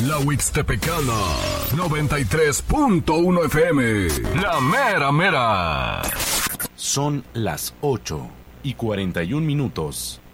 La Huixtepecana, 93.1 FM. La mera mera. Son las 8:41.